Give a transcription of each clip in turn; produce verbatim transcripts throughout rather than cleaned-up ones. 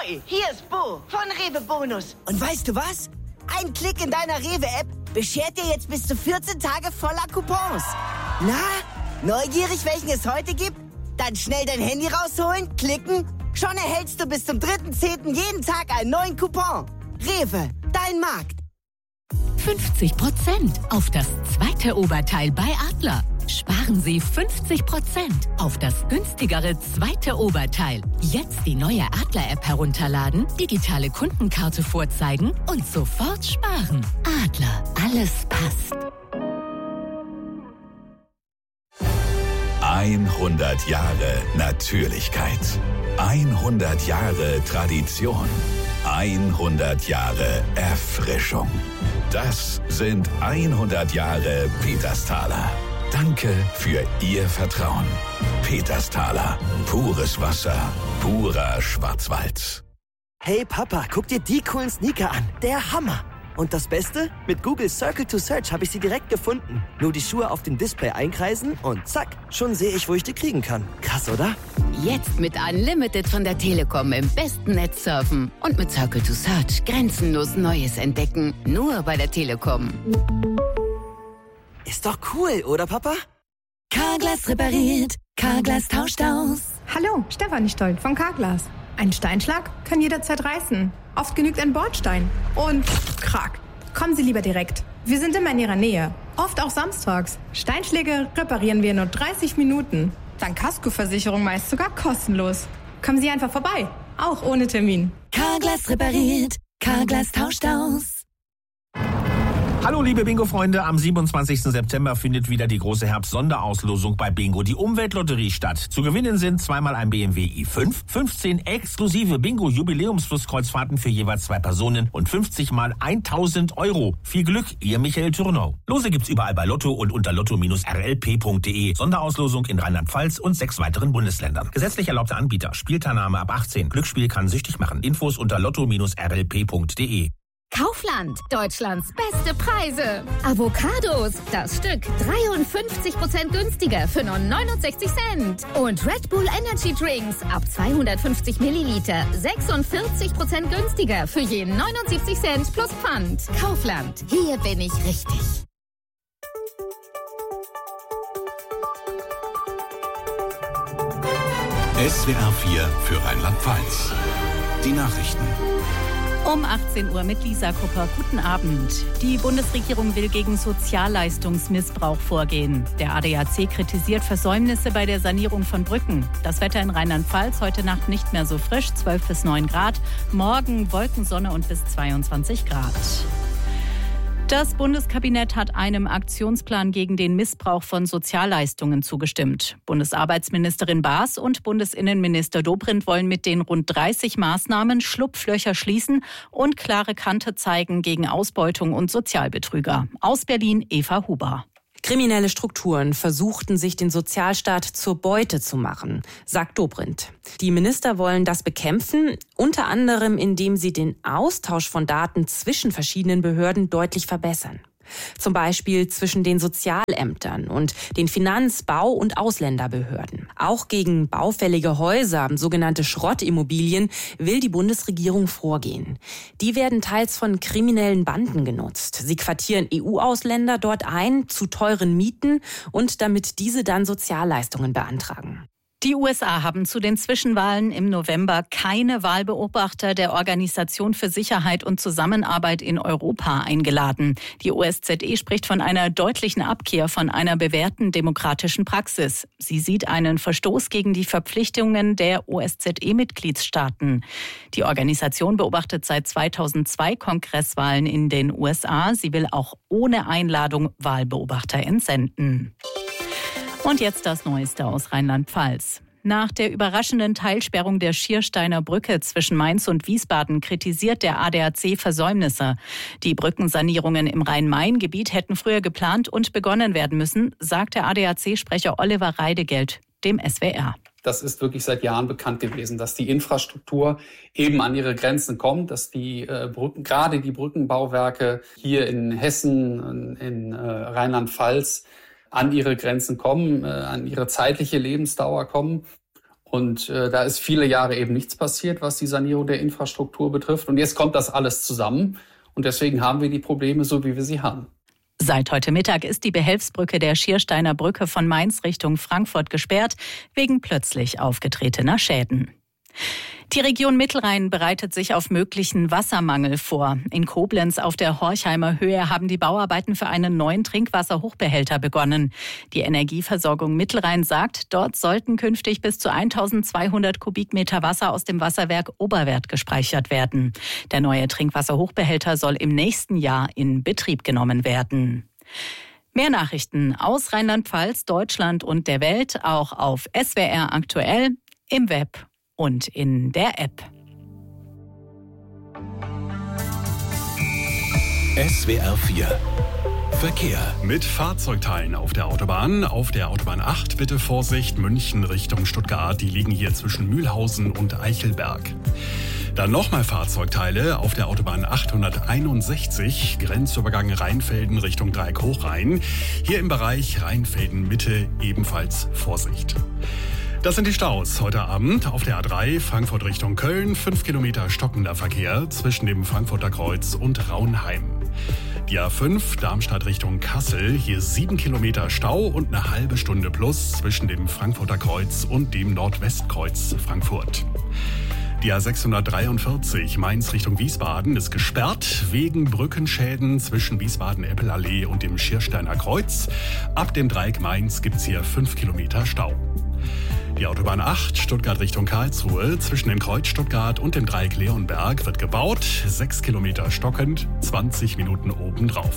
Hoi, hier ist Bo von Rewe Bonus. Und weißt du was? Ein Klick in deiner Rewe-App beschert dir jetzt bis zu vierzehn Tage voller Coupons. Na, neugierig, welchen es heute gibt? Dann schnell dein Handy rausholen, klicken. Schon erhältst du bis zum dritten zehnten jeden Tag einen neuen Coupon. Rewe, dein Markt. fünfzig Prozent auf das zweite Oberteil bei Adler. Sparen Sie fünfzig Prozent auf das günstigere zweite Oberteil. Jetzt die neue Adler-App herunterladen, digitale Kundenkarte vorzeigen und sofort sparen. Adler, alles passt. hundert Jahre Natürlichkeit. hundert Jahre Tradition. hundert Jahre Erfrischung. Das sind hundert Jahre Petersthaler. Danke für Ihr Vertrauen. Petersthaler. Pures Wasser. Purer Schwarzwald. Hey Papa, guck dir die coolen Sneaker an. Der Hammer. Und das Beste? Mit Google Circle to Search habe ich sie direkt gefunden. Nur die Schuhe auf dem Display einkreisen und zack, schon sehe ich, wo ich die kriegen kann. Krass, oder? Jetzt mit Unlimited von der Telekom im besten Netz surfen. Und mit Circle to Search grenzenlos Neues entdecken. Nur bei der Telekom. Ist doch cool, oder Papa? Carglass repariert. Carglass tauscht aus. Hallo, Stefanie Stolt von Carglass. Ein Steinschlag kann jederzeit reißen. Oft genügt ein Bordstein. Und krack. Kommen Sie lieber direkt. Wir sind immer in Ihrer Nähe. Oft auch samstags. Steinschläge reparieren wir in nur dreißig Minuten. Dann Kaskoversicherung meist sogar kostenlos. Kommen Sie einfach vorbei. Auch ohne Termin. Carglass repariert. Carglass tauscht aus. Hallo liebe Bingo-Freunde, am siebenundzwanzigsten September findet wieder die große Herbst-Sonderauslosung bei Bingo, die Umweltlotterie, statt. Zu gewinnen sind zweimal ein B M W i fünf, fünfzehn exklusive Bingo-Jubiläumsflusskreuzfahrten für jeweils zwei Personen und fünfzig mal tausend Euro. Viel Glück, Ihr Michael Turnau. Lose gibt's überall bei Lotto und unter lotto Bindestrich r l p punkt d e. Sonderauslosung in Rheinland-Pfalz und sechs weiteren Bundesländern. Gesetzlich erlaubter Anbieter. Spielteilnahme ab achtzehn. Glücksspiel kann süchtig machen. Infos unter lotto Bindestrich r l p punkt d e. Kaufland, Deutschlands beste Preise. Avocados, das Stück dreiundfünfzig Prozent günstiger für nur neunundsechzig Cent. Und Red Bull Energy Drinks ab zweihundertfünfzig Milliliter sechsundvierzig Prozent günstiger für je neunundsiebzig Cent plus Pfand. Kaufland, hier bin ich richtig. S W R vier für Rheinland-Pfalz. Die Nachrichten. Um achtzehn Uhr mit Lisa Kupper. Guten Abend. Die Bundesregierung will gegen Sozialleistungsmissbrauch vorgehen. Der A D A C kritisiert Versäumnisse bei der Sanierung von Brücken. Das Wetter in Rheinland-Pfalz heute Nacht nicht mehr so frisch, zwölf bis neun Grad. Morgen Wolken, Sonne und bis zweiundzwanzig Grad. Das Bundeskabinett hat einem Aktionsplan gegen den Missbrauch von Sozialleistungen zugestimmt. Bundesarbeitsministerin Baas und Bundesinnenminister Dobrindt wollen mit den rund dreißig Maßnahmen Schlupflöcher schließen und klare Kante zeigen gegen Ausbeutung und Sozialbetrüger. Aus Berlin Eva Huber. Kriminelle Strukturen versuchten, sich den Sozialstaat zur Beute zu machen, sagt Dobrindt. Die Minister wollen das bekämpfen, unter anderem indem sie den Austausch von Daten zwischen verschiedenen Behörden deutlich verbessern. Zum Beispiel zwischen den Sozialämtern und den Finanz-, Bau- und Ausländerbehörden. Auch gegen baufällige Häuser, sogenannte Schrottimmobilien, will die Bundesregierung vorgehen. Die werden teils von kriminellen Banden genutzt. Sie quartieren E U-Ausländer dort ein zu teuren Mieten und damit diese dann Sozialleistungen beantragen. Die U S A haben zu den Zwischenwahlen im November keine Wahlbeobachter der Organisation für Sicherheit und Zusammenarbeit in Europa eingeladen. Die O S Z E spricht von einer deutlichen Abkehr von einer bewährten demokratischen Praxis. Sie sieht einen Verstoß gegen die Verpflichtungen der O S Z E-Mitgliedstaaten. Die Organisation beobachtet seit zweitausendzwei Kongresswahlen in den U S A. Sie will auch ohne Einladung Wahlbeobachter entsenden. Und jetzt das Neueste aus Rheinland-Pfalz. Nach der überraschenden Teilsperrung der Schiersteiner Brücke zwischen Mainz und Wiesbaden kritisiert der A D A C Versäumnisse. Die Brückensanierungen im Rhein-Main-Gebiet hätten früher geplant und begonnen werden müssen, sagt der A D A C-Sprecher Oliver Reidegeld dem S W R. Das ist wirklich seit Jahren bekannt gewesen, dass die Infrastruktur eben an ihre Grenzen kommt, dass die äh, Brücken, gerade die Brückenbauwerke hier in Hessen, in, in äh, Rheinland-Pfalz, an ihre Grenzen kommen, äh, an ihre zeitliche Lebensdauer kommen. Und äh, da ist viele Jahre eben nichts passiert, was die Sanierung der Infrastruktur betrifft. Und jetzt kommt das alles zusammen. Und deswegen haben wir die Probleme so, wie wir sie haben. Seit heute Mittag ist die Behelfsbrücke der Schiersteiner Brücke von Mainz Richtung Frankfurt gesperrt, wegen plötzlich aufgetretener Schäden. Die Region Mittelrhein bereitet sich auf möglichen Wassermangel vor. In Koblenz auf der Horchheimer Höhe haben die Bauarbeiten für einen neuen Trinkwasserhochbehälter begonnen. Die Energieversorgung Mittelrhein sagt, dort sollten künftig bis zu eintausendzweihundert Kubikmeter Wasser aus dem Wasserwerk Oberwerth gespeichert werden. Der neue Trinkwasserhochbehälter soll im nächsten Jahr in Betrieb genommen werden. Mehr Nachrichten aus Rheinland-Pfalz, Deutschland und der Welt auch auf S W R aktuell, im Web und in der App. S W R vier Verkehr. Mit Fahrzeugteilen auf der Autobahn. Auf der Autobahn acht bitte Vorsicht, München Richtung Stuttgart. Die liegen hier zwischen Mühlhausen und Eichelberg. Dann nochmal Fahrzeugteile auf der Autobahn achthunderteinundsechzig, Grenzübergang Rheinfelden Richtung Dreieck-Hochrhein. Hier im Bereich Rheinfelden-Mitte ebenfalls Vorsicht. Das sind die Staus heute Abend auf der A drei Frankfurt Richtung Köln. Fünf Kilometer stockender Verkehr zwischen dem Frankfurter Kreuz und Raunheim. Die A fünf Darmstadt Richtung Kassel. Hier sieben Kilometer Stau und eine halbe Stunde plus zwischen dem Frankfurter Kreuz und dem Nordwestkreuz Frankfurt. Die A sechshundertdreiundvierzig Mainz Richtung Wiesbaden ist gesperrt wegen Brückenschäden zwischen Wiesbaden-Eppelallee und dem Schiersteiner Kreuz. Ab dem Dreieck Mainz gibt's hier fünf Kilometer Stau. Die Autobahn acht Stuttgart Richtung Karlsruhe zwischen dem Kreuz Stuttgart und dem Dreieck Leonberg wird gebaut. sechs Kilometer stockend, zwanzig Minuten obendrauf.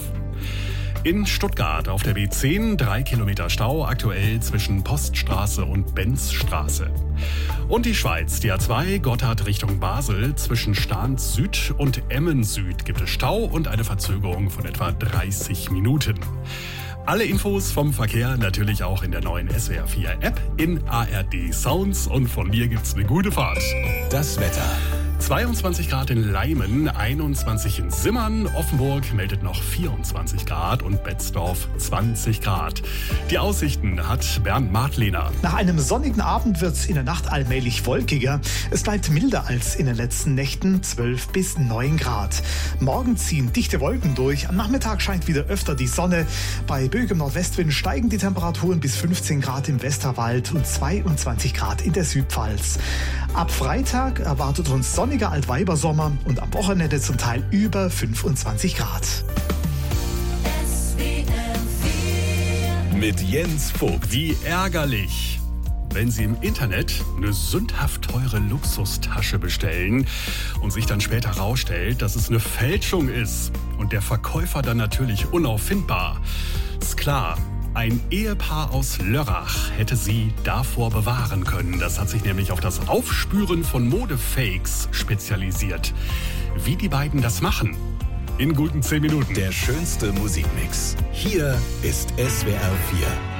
In Stuttgart auf der B zehn drei Kilometer Stau, aktuell zwischen Poststraße und Benzstraße. Und die Schweiz, die A zwei Gotthard Richtung Basel, zwischen Stahns Süd und Emmen Süd gibt es Stau und eine Verzögerung von etwa dreißig Minuten. Alle Infos vom Verkehr natürlich auch in der neuen S W R vier App, in A R D Sounds, und von mir gibt's eine gute Fahrt. Das Wetter. zweiundzwanzig Grad in Leimen, einundzwanzig in Simmern, Offenburg meldet noch vierundzwanzig Grad und Betzdorf zwanzig Grad. Die Aussichten hat Bernd Martlehner. Nach einem sonnigen Abend wird es in der Nacht allmählich wolkiger. Es bleibt milder als in den letzten Nächten, zwölf bis neun Grad. Morgen ziehen dichte Wolken durch, am Nachmittag scheint wieder öfter die Sonne. Bei böigem Nordwestwind steigen die Temperaturen bis fünfzehn Grad im Westerwald und zweiundzwanzig Grad in der Südpfalz. Ab Freitag erwartet uns sonniger Altweibersommer und am Wochenende zum Teil über fünfundzwanzig Grad. Mit Jens Vogt. Wie ärgerlich, wenn Sie im Internet eine sündhaft teure Luxustasche bestellen und sich dann später rausstellt, dass es eine Fälschung ist und der Verkäufer dann natürlich unauffindbar. Ist klar. Ein Ehepaar aus Lörrach hätte sie davor bewahren können. Das hat sich nämlich auf das Aufspüren von Modefakes spezialisiert. Wie die beiden das machen? In guten zehn Minuten. Der schönste Musikmix. Hier ist S W R vier.